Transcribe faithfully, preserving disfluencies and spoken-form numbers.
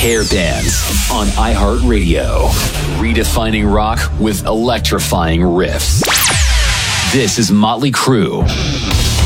Hair Bands on iHeartRadio. Redefining rock with electrifying riffs. This is Motley Crue.